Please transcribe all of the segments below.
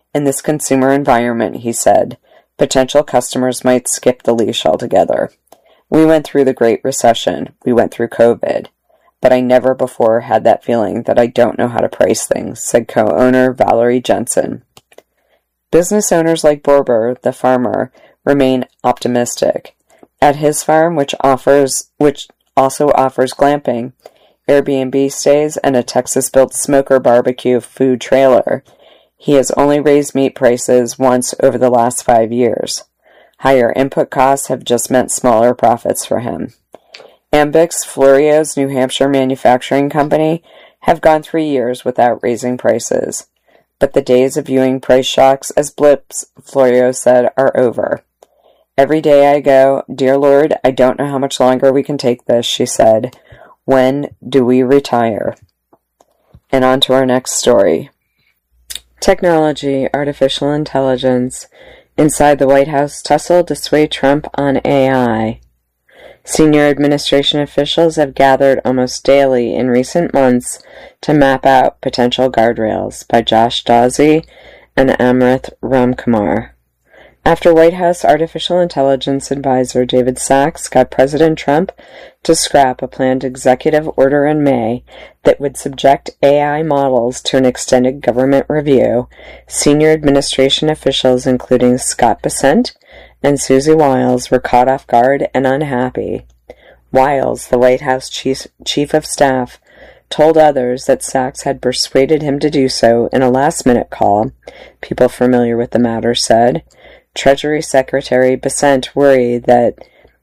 In this consumer environment, he said, potential customers might skip the leash altogether. We went through the Great Recession. We went through COVID. But I never before had that feeling that I don't know how to price things, said co-owner Valerie Jensen. Business owners like Borber, the farmer, remain optimistic. At his farm, which also offers glamping, Airbnb stays, and a Texas-built smoker barbecue food trailer, he has only raised meat prices once over the last 5 years. Higher input costs have just meant smaller profits for him. Ambix, Florio's New Hampshire manufacturing company, have gone 3 years without raising prices. But the days of viewing price shocks as blips, Florio said, are over. Every day I go, dear Lord, I don't know how much longer we can take this, she said. When do we retire? And on to our next story. Technology, artificial intelligence. Inside the White House tussle to sway Trump on AI. Senior administration officials have gathered almost daily in recent months to map out potential guardrails, by Josh Dawsey and Amrit Ramkumar. After White House artificial intelligence advisor David Sachs got President Trump to scrap a planned executive order in May that would subject AI models to an extended government review, senior administration officials including Scott Bessent and Susie Wiles were caught off guard and unhappy. Wiles, the White House chief of staff, told others that Sachs had persuaded him to do so in a last-minute call, people familiar with the matter said. Treasury Secretary Bessent worried that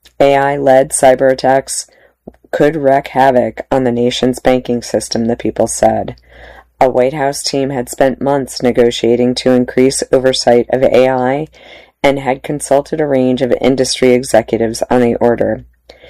AI-led cyber attacks could wreak havoc on the nation's banking system, the people said. A White House team had spent months negotiating to increase oversight of AI and had consulted a range of industry executives on the order.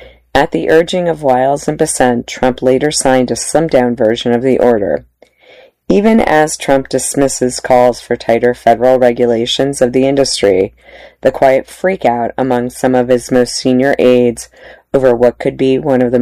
At the urging of Wiles and Bessent, Trump later signed a slimmed-down version of the order. Even as Trump dismisses calls for tighter federal regulations of the industry, the quiet freakout among some of his most senior aides over what could be one of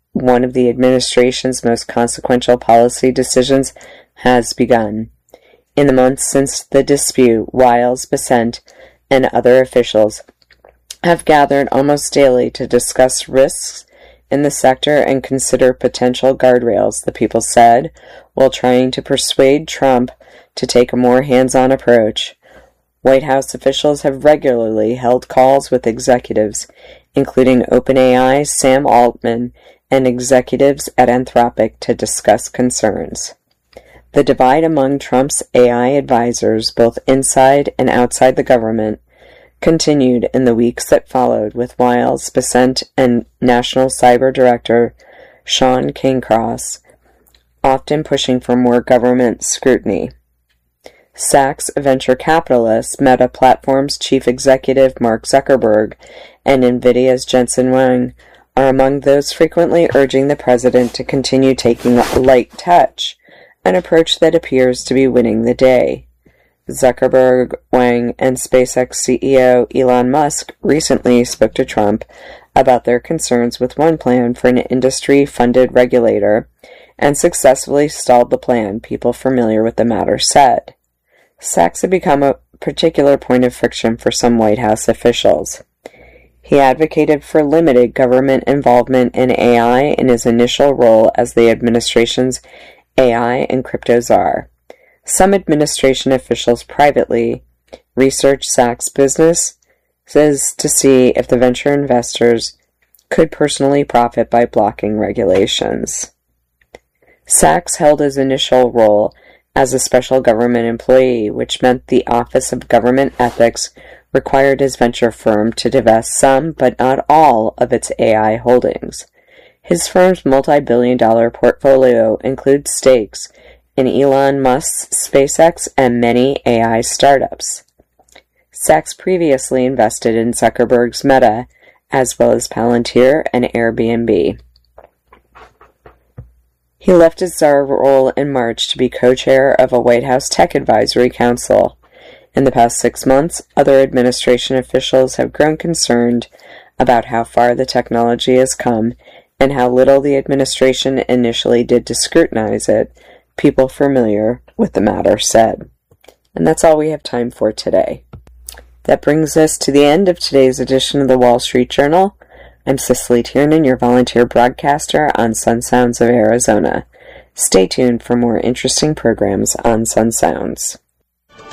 the administration's most consequential policy decisions has begun. In the months since the dispute, Wiles, Bessent, and other officials have gathered almost daily to discuss risks in the sector and consider potential guardrails, the people said, while trying to persuade Trump to take a more hands-on approach. White House officials have regularly held calls with executives, including OpenAI's Sam Altman and executives at Anthropic, to discuss concerns. The divide among Trump's AI advisors, both inside and outside the government, continued in the weeks that followed, with Wiles, Bessent, and National Cyber Director Sean Cairncross often pushing for more government scrutiny. Sachs venture capitalist Meta Platforms chief executive Mark Zuckerberg and NVIDIA's Jensen Huang are among those frequently urging the president to continue taking a light touch, an approach that appears to be winning the day. Zuckerberg, Wang, and SpaceX CEO Elon Musk recently spoke to Trump about their concerns with one plan for an industry-funded regulator and successfully stalled the plan, people familiar with the matter said. Sachs had become a particular point of friction for some White House officials. He advocated for limited government involvement in AI in his initial role as the administration's AI and crypto czar. Some administration officials privately researched Sachs' businesses to see if the venture investors could personally profit by blocking regulations. Sachs held his initial role as a special government employee, which meant the Office of Government Ethics required his venture firm to divest some, but not all, of its AI holdings. His firm's multi-billion-dollar portfolio includes stakes in Elon Musk's SpaceX and many AI startups. Sachs previously invested in Zuckerberg's Meta, as well as Palantir and Airbnb. He left his czar role in March to be co-chair of a White House Tech Advisory Council. In the past 6 months, other administration officials have grown concerned about how far the technology has come and how little the administration initially did to scrutinize it, people familiar with the matter said. And that's all we have time for today. That brings us to the end of today's edition of the Wall Street Journal. I'm Cicely Tiernan, your volunteer broadcaster on Sun Sounds of Arizona. Stay tuned for more interesting programs on Sun Sounds.